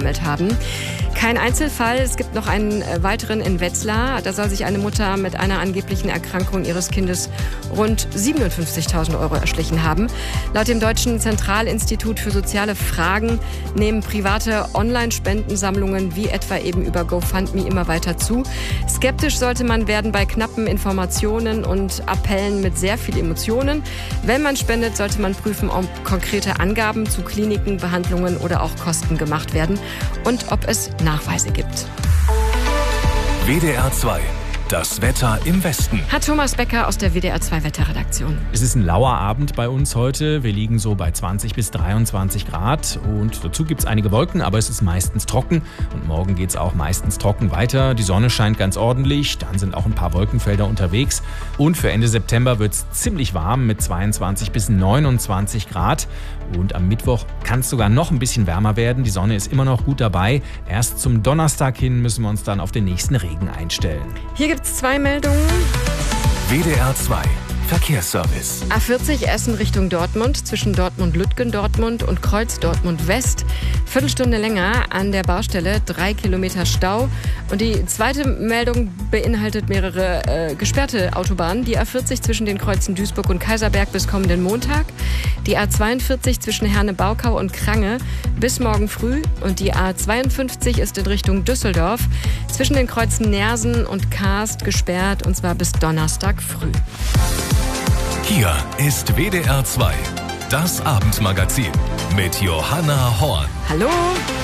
gesammelt haben. Kein Einzelfall, es gibt noch einen weiteren in Wetzlar. Da soll sich eine Mutter mit einer angeblichen Erkrankung ihres Kindes rund 57.000 Euro erschlichen haben. Laut dem Deutschen Zentralinstitut für soziale Fragen nehmen private Online-Spendensammlungen wie etwa eben über GoFundMe immer weiter zu. Skeptisch sollte man werden bei knappen Informationen und Appellen mit sehr viel Emotionen. Wenn man spendet, sollte man prüfen, ob konkrete Angaben zu Kliniken, Behandlungen oder auch Kosten gemacht werden und ob es Nachweise gibt. WDR 2. Das Wetter im Westen. Hat Thomas Becker aus der WDR 2 Wetterredaktion. Es ist ein lauer Abend bei uns heute. Wir liegen so bei 20 bis 23 Grad. Und dazu gibt es einige Wolken, aber es ist meistens trocken. Und morgen geht es auch meistens trocken weiter. Die Sonne scheint ganz ordentlich. Dann sind auch ein paar Wolkenfelder unterwegs. Und für Ende September wird es ziemlich warm mit 22 bis 29 Grad. Und am Mittwoch kann es sogar noch ein bisschen wärmer werden. Die Sonne ist immer noch gut dabei. Erst zum Donnerstag hin müssen wir uns dann auf den nächsten Regen einstellen. Hier gibt es 2 Meldungen. WDR 2. Verkehrsservice. A40 Essen Richtung Dortmund, zwischen Dortmund-Lütgen, Dortmund und Kreuz Dortmund-West. Viertelstunde länger an der Baustelle, 3 Kilometer Stau. Und die zweite Meldung beinhaltet mehrere gesperrte Autobahnen. Die A40 zwischen den Kreuzen Duisburg und Kaiserberg bis kommenden Montag. Die A42 zwischen Herne-Baukau und Krange bis morgen früh. Und die A52 ist in Richtung Düsseldorf zwischen den Kreuzen Nersen und Karst gesperrt, und zwar bis Donnerstag früh. Hier ist WDR 2. Das Abendmagazin mit Johanna Horn. Hallo!